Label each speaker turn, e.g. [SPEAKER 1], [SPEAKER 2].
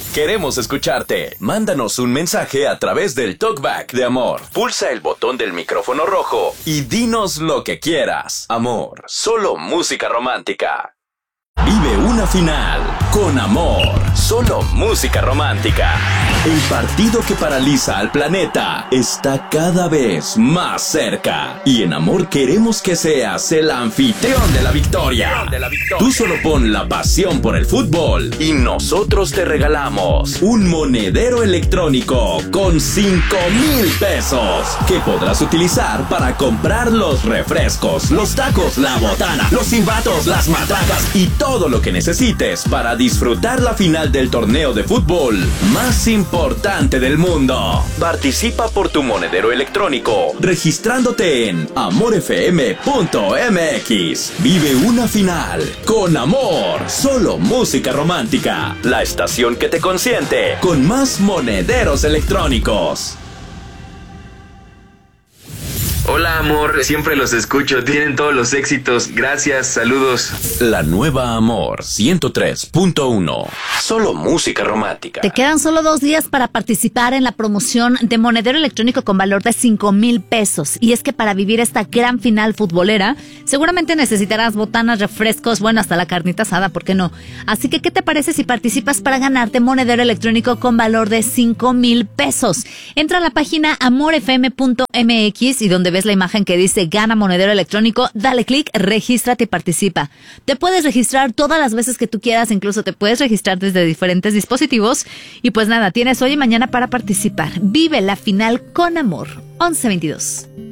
[SPEAKER 1] Queremos escucharte. Mándanos un mensaje a través del TalkBack de Amor. Pulsa el botón del micrófono rojo y dinos lo que quieras. Amor, solo música romántica. Vive una final con Amor, solo música romántica. El partido que paraliza al planeta está cada vez más cerca. Y en Amor queremos que seas el anfitrión de la victoria. Tú solo pon la pasión por el fútbol y nosotros te regalamos un monedero electrónico con 5,000 pesos que podrás utilizar para comprar los refrescos, los tacos, la botana, los silbatos, las matracas y todo lo que necesites para disfrutar la final del torneo de fútbol más importante del mundo. Participa por tu monedero electrónico registrándote en amorfm.mx. Vive una final con Amor, solo música romántica. La estación que te consiente con más monederos electrónicos.
[SPEAKER 2] Hola Amor, siempre los escucho, tienen todos los éxitos, gracias, saludos.
[SPEAKER 1] La nueva Amor 103.1, solo música romántica.
[SPEAKER 3] Te quedan solo 2 días para participar en la promoción de monedero electrónico con valor de 5,000 pesos. Y es que para vivir esta gran final futbolera, seguramente necesitarás botanas, refrescos, bueno, hasta la carnita asada, ¿por qué no? Así que, ¿qué te parece si participas para ganarte monedero electrónico con valor de 5,000 pesos? Entra a la página amorfm.mx y donde ves la imagen que dice gana monedero electrónico, dale clic, regístrate y participa. Te puedes registrar todas las veces que tú quieras, incluso te puedes registrar desde diferentes dispositivos. Y pues nada, tienes hoy y mañana para participar. Vive la final con Amor. 11:22.